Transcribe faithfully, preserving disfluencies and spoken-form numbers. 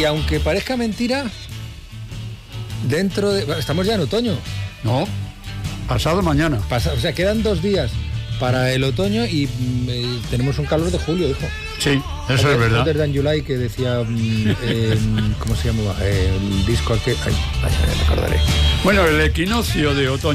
Y aunque parezca mentira, dentro de... Estamos ya en otoño. No, pasado mañana. Pasa, o sea, quedan dos días para el otoño y eh, tenemos un calor de julio, hijo. Sí, eso Hotter, es verdad. Hotter Than July, que decía... Mm, eh, ¿cómo se llamaba? Eh, el disco aquel... Ay, ay, ay, me acordaré. Bueno, el equinoccio de otoño